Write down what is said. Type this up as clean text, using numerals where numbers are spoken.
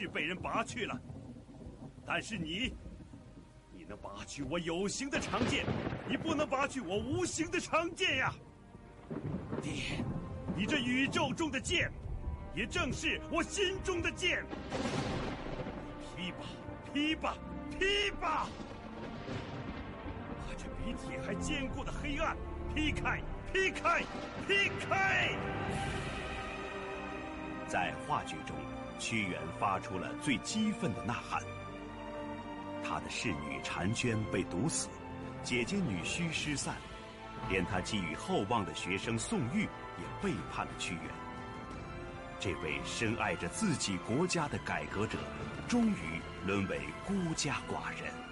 是被人拔去了，但是你能拔去我有形的长剑，你不能拔去我无形的长剑呀！爹，你这宇宙中的剑，也正是我心中的剑。劈吧，劈吧，劈吧！把这比铁还坚固的黑暗劈开，劈开，劈开！ 在话剧中，屈原发出了最激愤的呐喊。他的侍女婵娟被毒死，姐姐女婿失散，连他寄予厚望的学生宋玉也背叛了屈原。这位深爱着自己国家的改革者，终于沦为孤家寡人。